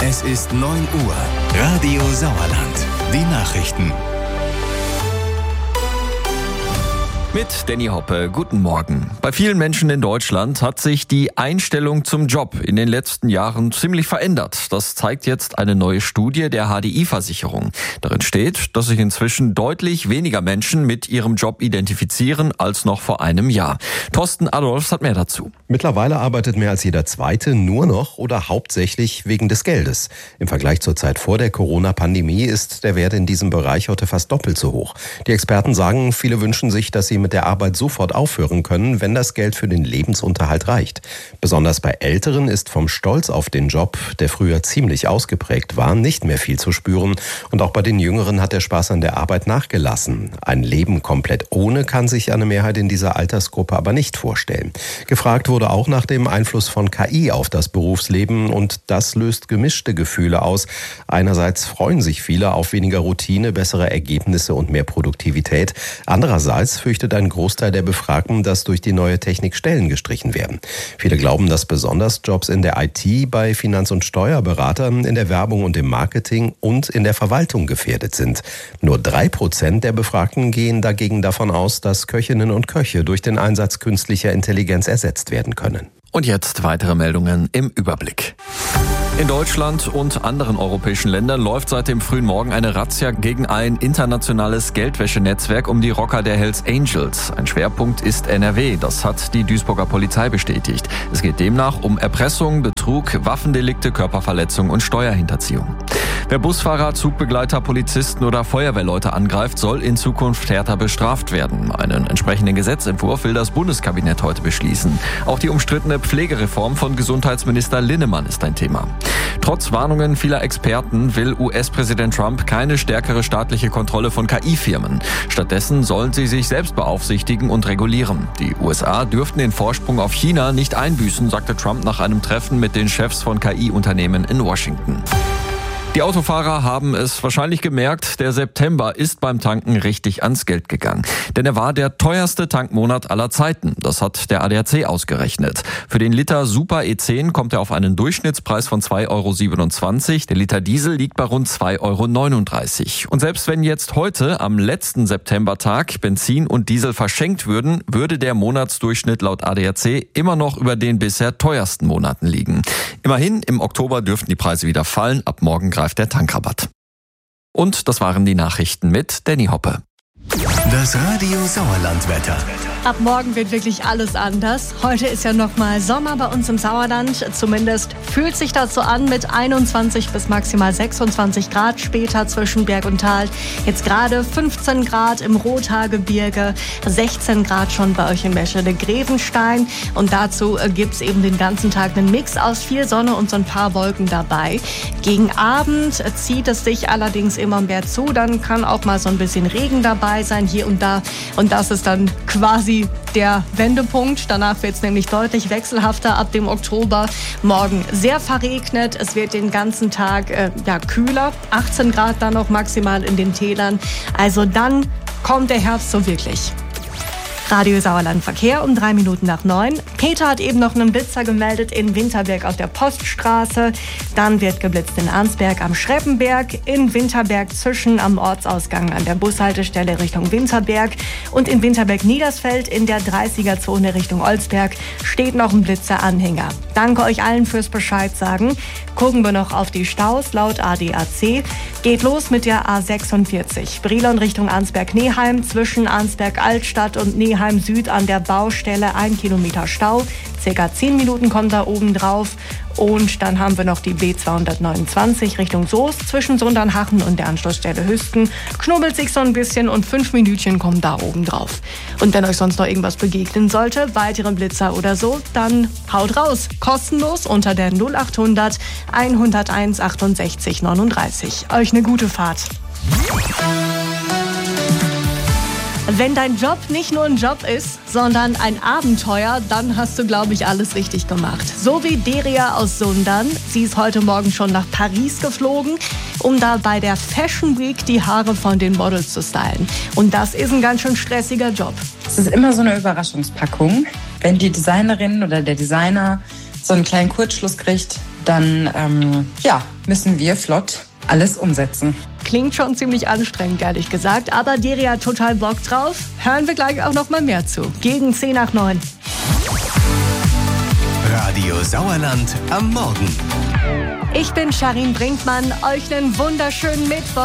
Es ist 9 Uhr. Radio Sauerland. Die Nachrichten. Mit Danny Hoppe, guten Morgen. Bei vielen Menschen in Deutschland hat sich die Einstellung zum Job in den letzten Jahren ziemlich verändert. Das zeigt jetzt eine neue Studie der HDI-Versicherung. Darin steht, dass sich inzwischen deutlich weniger Menschen mit ihrem Job identifizieren als noch vor einem Jahr. Thorsten Adolfs hat mehr dazu. Mittlerweile arbeitet mehr als jeder Zweite nur noch oder hauptsächlich wegen des Geldes. Im Vergleich zur Zeit vor der Corona-Pandemie ist der Wert in diesem Bereich heute fast doppelt so hoch. Die Experten sagen, viele wünschen sich, dass sie mit der Arbeit sofort aufhören können, wenn das Geld für den Lebensunterhalt reicht. Besonders bei Älteren ist vom Stolz auf den Job, der früher ziemlich ausgeprägt war, nicht mehr viel zu spüren. Und auch bei den Jüngeren hat der Spaß an der Arbeit nachgelassen. Ein Leben komplett ohne kann sich eine Mehrheit in dieser Altersgruppe aber nicht vorstellen. Gefragt wurde auch nach dem Einfluss von KI auf das Berufsleben und das löst gemischte Gefühle aus. Einerseits freuen sich viele auf weniger Routine, bessere Ergebnisse und mehr Produktivität. Andererseits fürchtet ein Großteil der Befragten, dass durch die neue Technik Stellen gestrichen werden. Viele glauben, dass besonders Jobs in der IT, bei Finanz- und Steuerberatern, in der Werbung und im Marketing und in der Verwaltung gefährdet sind. Nur 3% der Befragten gehen dagegen davon aus, dass Köchinnen und Köche durch den Einsatz künstlicher Intelligenz ersetzt werden können. Und jetzt weitere Meldungen im Überblick. In Deutschland und anderen europäischen Ländern läuft seit dem frühen Morgen eine Razzia gegen ein internationales Geldwäschenetzwerk um die Rocker der Hells Angels. Ein Schwerpunkt ist NRW, das hat die Duisburger Polizei bestätigt. Es geht demnach um Erpressung, Betrug, Waffendelikte, Körperverletzung und Steuerhinterziehung. Wer Busfahrer, Zugbegleiter, Polizisten oder Feuerwehrleute angreift, soll in Zukunft härter bestraft werden. Einen entsprechenden Gesetzentwurf will das Bundeskabinett heute beschließen. Auch die umstrittene Pflegereform von Gesundheitsminister Linnemann ist ein Thema. Trotz Warnungen vieler Experten will US-Präsident Trump keine stärkere staatliche Kontrolle von KI-Firmen. Stattdessen sollen sie sich selbst beaufsichtigen und regulieren. Die USA dürften den Vorsprung auf China nicht einbüßen, sagte Trump nach einem Treffen mit den Chefs von KI-Unternehmen in Washington. Die Autofahrer haben es wahrscheinlich gemerkt, der September ist beim Tanken richtig ans Geld gegangen. Denn er war der teuerste Tankmonat aller Zeiten. Das hat der ADAC ausgerechnet. Für den Liter Super E10 kommt er auf einen Durchschnittspreis von 2,27 €. Der Liter Diesel liegt bei rund 2,39 €. Und selbst wenn jetzt heute am letzten Septembertag Benzin und Diesel verschenkt würden, würde der Monatsdurchschnitt laut ADAC immer noch über den bisher teuersten Monaten liegen. Immerhin, im Oktober dürften die Preise wieder fallen. Ab morgen greift der Tankrabatt. Und das waren die Nachrichten mit Danny Hoppe. Das Radio Sauerland-Wetter. Ab morgen wird wirklich alles anders. Heute ist ja noch mal Sommer bei uns im Sauerland. Zumindest fühlt sich das so an mit 21 bis maximal 26 Grad. Später zwischen Berg und Tal. Jetzt gerade 15 Grad im Rothaargebirge, 16 Grad schon bei euch in Meschede-Grevenstein. Und dazu gibt's eben den ganzen Tag einen Mix aus viel Sonne und so ein paar Wolken dabei. Gegen Abend zieht es sich allerdings immer mehr zu. Dann kann auch mal so ein bisschen Regen dabei sein hier und da. Und das ist dann quasi der Wendepunkt. Danach wird es nämlich deutlich wechselhafter ab dem Oktober. Morgen sehr verregnet. Es wird den ganzen Tag kühler. 18 Grad dann noch maximal in den Tälern. Also dann kommt der Herbst so wirklich. Radio Sauerland Verkehr um 3 Minuten nach 9. Peter hat eben noch einen Blitzer gemeldet in Winterberg auf der Poststraße. Dann wird geblitzt in Arnsberg am Schreppenberg, in Winterberg Zischen am Ortsausgang an der Bushaltestelle Richtung Winterberg und in Winterberg-Niedersfeld in der 30er-Zone Richtung Olsberg steht noch ein Blitzeranhänger. Danke euch allen fürs Bescheid sagen. Gucken wir noch auf die Staus laut ADAC. Geht los mit der A46. Brilon Richtung Arnsberg-Neheim zwischen Arnsberg-Altstadt und Neheim Süd an der Baustelle 1 Kilometer Stau. Circa 10 Minuten kommt da oben drauf. Und dann haben wir noch die B229 Richtung Soest zwischen Sundernhachen und der Anschlussstelle Hüsten. Knubbelt sich so ein bisschen und 5 Minütchen kommen da oben drauf. Und wenn euch sonst noch irgendwas begegnen sollte, weitere Blitzer oder so, dann haut raus. Kostenlos unter der 0800 101 68 39. Euch eine gute Fahrt. Wenn dein Job nicht nur ein Job ist, sondern ein Abenteuer, dann hast du, glaube ich, alles richtig gemacht. So wie Deria aus Sundern. Sie ist heute Morgen schon nach Paris geflogen, um da bei der Fashion Week die Haare von den Models zu stylen. Und das ist ein ganz schön stressiger Job. Es ist immer so eine Überraschungspackung, wenn die Designerin oder der Designer so einen kleinen Kurzschluss kriegt, dann müssen wir flott alles umsetzen. Klingt schon ziemlich anstrengend, ehrlich gesagt, aber Deria hat total Bock drauf. Hören wir gleich auch noch mal mehr zu. Gegen 8:50. Radio Sauerland am Morgen. Ich bin Sharin Brinkmann. Euch einen wunderschönen Mittwoch.